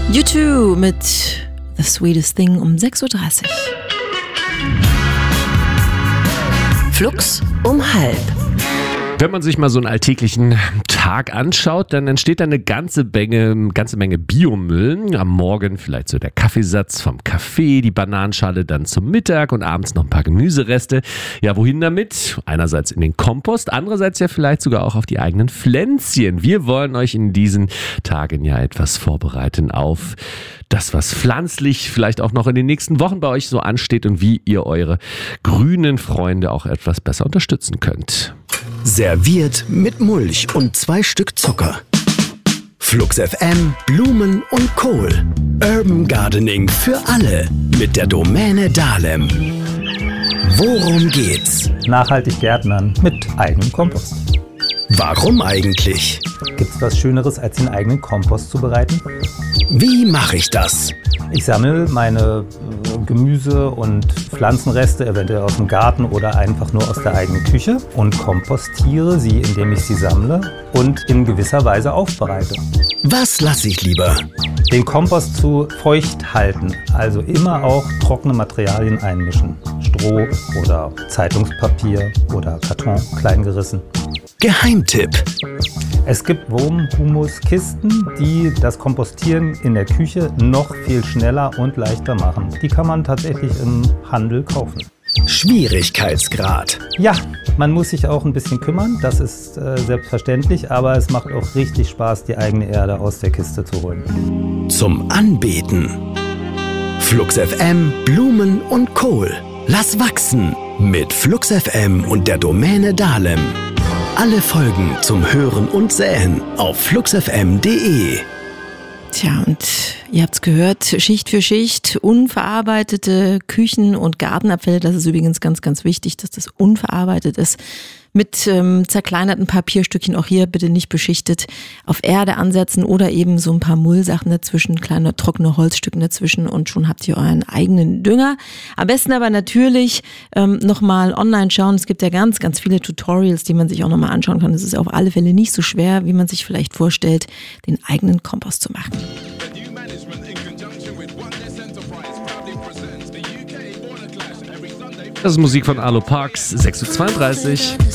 U2 mit The Sweetest Thing um 6.30 Uhr. Flux um halb. Wenn man sich mal so einen alltäglichen Tag anschaut, dann entsteht da eine ganze Menge Biomüll. Am Morgen vielleicht so der Kaffeesatz vom Kaffee, die Bananenschale dann zum Mittag und abends noch ein paar Gemüsereste. Ja, wohin damit? Einerseits in den Kompost, andererseits ja vielleicht sogar auch auf die eigenen Pflänzchen. Wir wollen euch in diesen Tagen ja etwas vorbereiten auf das, was pflanzlich vielleicht auch noch in den nächsten Wochen bei euch so ansteht und wie ihr eure grünen Freunde auch etwas besser unterstützen könnt. Serviert mit Mulch und 2 Stück Zucker. Flux FM, Blumen und Kohl. Urban Gardening für alle mit der Domäne Dahlem. Worum geht's? Nachhaltig Gärtnern mit eigenem Kompost. Warum eigentlich? Gibt's was Schöneres, als den eigenen Kompost zu bereiten? Wie mache ich das? Ich sammle meine Gemüse- und Pflanzenreste eventuell aus dem Garten oder einfach nur aus der eigenen Küche und kompostiere sie, indem ich sie sammle und in gewisser Weise aufbereite. Was lasse ich lieber? Den Kompost zu feucht halten, also immer auch trockene Materialien einmischen. Stroh oder Zeitungspapier oder Karton, klein gerissen. Geheimtipp. Es gibt Wurmhumuskisten, die das Kompostieren in der Küche noch viel schneller und leichter machen. Die kann man tatsächlich im Handel kaufen. Schwierigkeitsgrad. Ja, man muss sich auch ein bisschen kümmern, das ist selbstverständlich, aber es macht auch richtig Spaß, die eigene Erde aus der Kiste zu holen. Zum Anbeten. Flux FM, Blumen und Kohl. Lass wachsen mit Flux FM und der Domäne Dahlem. Alle Folgen zum Hören und Säen auf fluxfm.de. Tja, und ihr habt's gehört, Schicht für Schicht, unverarbeitete Küchen- und Gartenabfälle, das ist übrigens ganz, ganz wichtig, dass das unverarbeitet ist, mit zerkleinerten Papierstückchen, auch hier bitte nicht beschichtet, auf Erde ansetzen oder eben so ein paar Mullsachen dazwischen, kleine trockene Holzstücken dazwischen und schon habt ihr euren eigenen Dünger. Am besten aber natürlich nochmal online schauen, es gibt ja ganz, ganz viele Tutorials, die man sich auch nochmal anschauen kann. Es ist auf alle Fälle nicht so schwer, wie man sich vielleicht vorstellt, den eigenen Kompost zu machen. Das ist Musik von Arlo Parks, 6.32 Uhr.